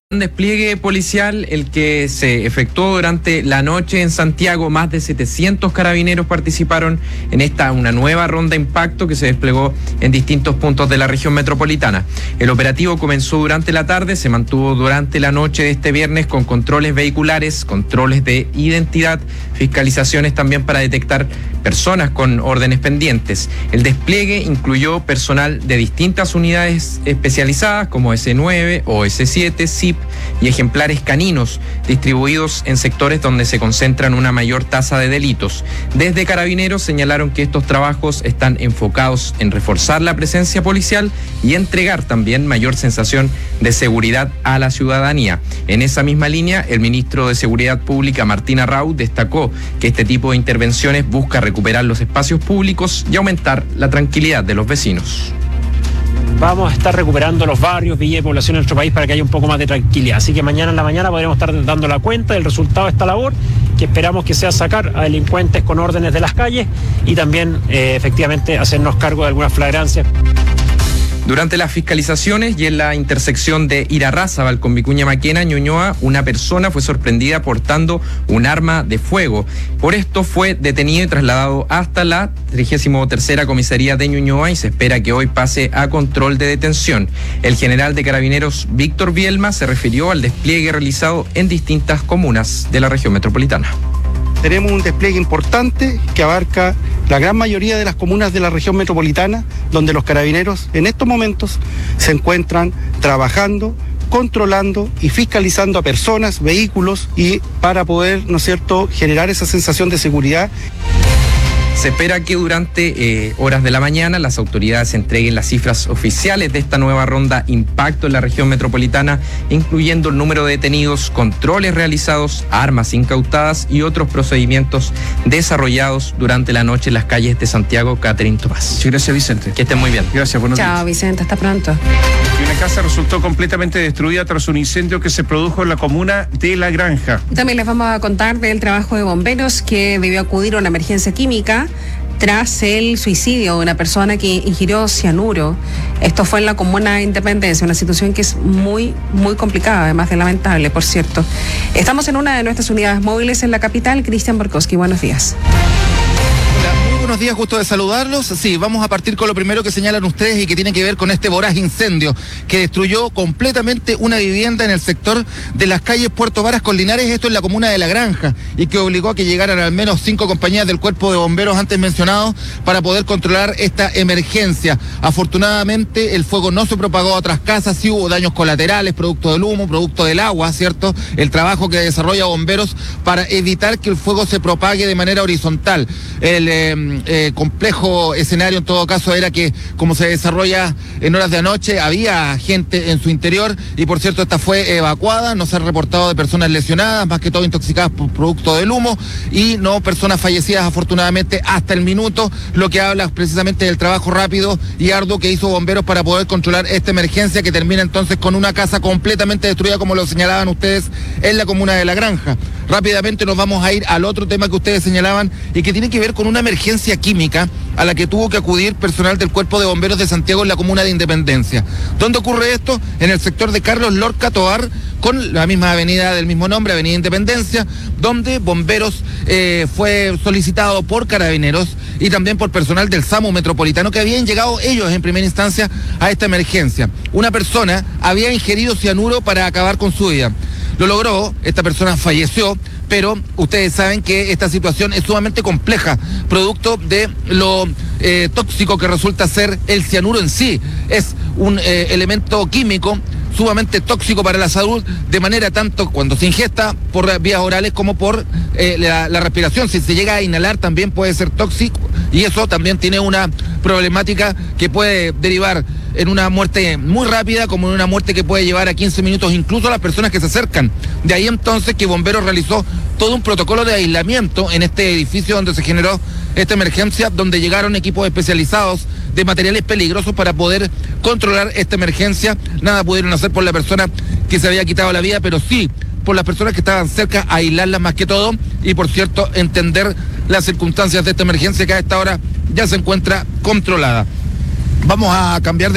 Un despliegue policial el que se efectuó durante la noche en Santiago. Más de 700 carabineros participaron en una nueva ronda impacto que se desplegó en distintos puntos de la región metropolitana. El operativo comenzó durante la tarde, se mantuvo durante la noche de este viernes con controles vehiculares, controles de identidad, fiscalizaciones también para detectar personas con órdenes pendientes. El despliegue incluyó personal de distintas unidades especializadas como S9 o S7, SIP y ejemplares caninos distribuidos en sectores donde se concentran una mayor tasa de delitos. Desde Carabineros señalaron que estos trabajos están enfocados en reforzar la presencia policial y entregar también mayor sensación de seguridad a la ciudadanía. En esa misma línea, el ministro de Seguridad Pública, Martín Arrau, destacó que este tipo de intervenciones busca recuperar los espacios públicos y aumentar la tranquilidad de los vecinos. Vamos a estar recuperando los barrios, villas y población en nuestro país para que haya un poco más de tranquilidad. Así que mañana en la mañana podremos estar dando la cuenta del resultado de esta labor, que esperamos que sea sacar a delincuentes con órdenes de las calles y también efectivamente hacernos cargo de algunas flagrancias. Durante las fiscalizaciones y en la intersección de Irarrázaval con Vicuña Maquena, Ñuñoa, una persona fue sorprendida portando un arma de fuego. Por esto fue detenido y trasladado hasta la 33ª comisaría de Ñuñoa y se espera que hoy pase a control de detención. El general de Carabineros, Víctor Bielma, se refirió al despliegue realizado en distintas comunas de la región metropolitana. Tenemos un despliegue importante que abarca la gran mayoría de las comunas de la región metropolitana, donde los carabineros en estos momentos se encuentran trabajando, controlando y fiscalizando a personas, vehículos y para poder, ¿no es cierto?, generar esa sensación de seguridad. Se espera que durante horas de la mañana las autoridades entreguen las cifras oficiales de esta nueva ronda impacto en la región metropolitana, incluyendo el número de detenidos, controles realizados, armas incautadas y otros procedimientos desarrollados durante la noche en las calles de Santiago. Catherine Tomás. Muchas gracias, Vicente. Que estén muy bien. Gracias, buenos días. Chao, Vicente, hasta pronto. Y una casa resultó completamente destruida tras un incendio que se produjo en la comuna de La Granja. También les vamos a contar del trabajo de bomberos que debió acudir a una emergencia química tras el suicidio de una persona que ingirió cianuro. Esto fue en la comuna de Independencia, una situación que es muy complicada, además de lamentable, por cierto. Estamos en una de nuestras unidades móviles en la capital. Cristian Borkowski, buenos días. Buenos días, gusto de saludarlos. Sí, vamos a partir con lo primero que señalan ustedes y que tiene que ver con este voraz incendio que destruyó completamente una vivienda en el sector de las calles Puerto Varas con Linares, esto en la comuna de La Granja, y que obligó a que llegaran al menos 5 compañías del cuerpo de bomberos antes mencionados para poder controlar esta emergencia. Afortunadamente el fuego no se propagó a otras casas, sí hubo daños colaterales, producto del humo, producto del agua, ¿cierto? El trabajo que desarrolla bomberos para evitar que el fuego se propague de manera horizontal. El complejo escenario en todo caso era que, como se desarrolla en horas de anoche, había gente en su interior y por cierto esta fue evacuada, no se ha reportado de personas lesionadas, más que todo intoxicadas por producto del humo y no personas fallecidas afortunadamente hasta el minuto, lo que habla precisamente del trabajo rápido y arduo que hizo bomberos para poder controlar esta emergencia que termina entonces con una casa completamente destruida, como lo señalaban ustedes, en la comuna de La Granja. Rápidamente nos vamos a ir al otro tema que ustedes señalaban y que tiene que ver con una emergencia química a la que tuvo que acudir personal del Cuerpo de Bomberos de Santiago en la comuna de Independencia. ¿Dónde ocurre esto? En el sector de Carlos Lorca Tovar, con la misma avenida del mismo nombre, Avenida Independencia, donde bomberos fue solicitado por carabineros y también por personal del SAMU metropolitano que habían llegado ellos en primera instancia a esta emergencia. Una persona había ingerido cianuro para acabar con su vida. Lo logró, esta persona falleció, pero ustedes saben que esta situación es sumamente compleja, producto de lo tóxico que resulta ser el cianuro en sí. Es un elemento químico sumamente tóxico para la salud, de manera tanto cuando se ingesta por vías orales como por la respiración. Si se llega a inhalar también puede ser tóxico y eso también tiene una problemática que puede derivar en una muerte muy rápida, como en una muerte que puede llevar a 15 minutos, incluso a las personas que se acercan. De ahí entonces que Bomberos realizó todo un protocolo de aislamiento en este edificio donde se generó esta emergencia, donde llegaron equipos especializados de materiales peligrosos para poder controlar esta emergencia. Nada pudieron hacer por la persona que se había quitado la vida, pero sí por las personas que estaban cerca, aislarlas más que todo y, por cierto, entender las circunstancias de esta emergencia que a esta hora ya se encuentra controlada. Vamos a cambiar de